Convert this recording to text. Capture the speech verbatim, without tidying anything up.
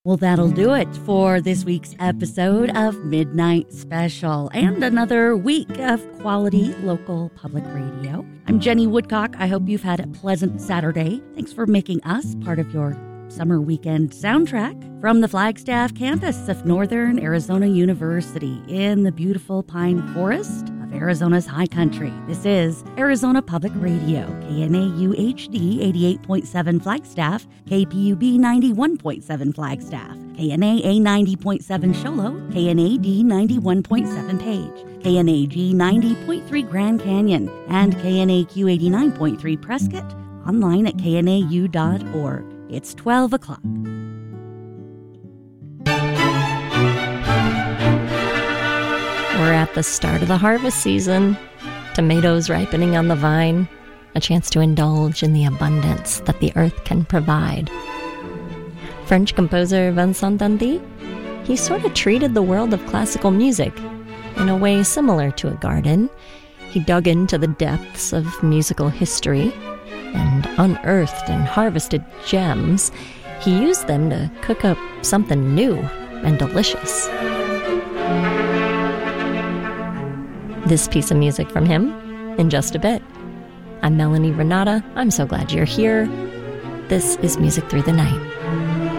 Well, that'll do it for this week's episode of Midnight Special and another week of quality local public radio. I'm Jenny Woodcock. I hope you've had a pleasant Saturday. Thanks for making us part of your summer weekend soundtrack from the Flagstaff campus of Northern Arizona University in the beautiful pine forest of Arizona's high country. This is Arizona Public Radio, K N A U H D eighty-eight point seven Flagstaff, K P U B ninety-one point seven Flagstaff, K N A A ninety point seven Show Low, K N A D ninety-one point seven Page, K N A G ninety point three Grand Canyon, and K N A Q eighty-nine point three Prescott, online at K N A U dot org. It's twelve o'clock. We're at the start of the harvest season. Tomatoes ripening on the vine. A chance to indulge in the abundance that the earth can provide. French composer Vincent Dandy, he sort of treated the world of classical music in a way similar to a garden. He dug into the depths of musical history and unearthed and harvested gems. He used them to cook up something new and delicious. This piece of music from him in just a bit. I'm Melanie Renata. I'm so glad you're here. This is Music Through the Night.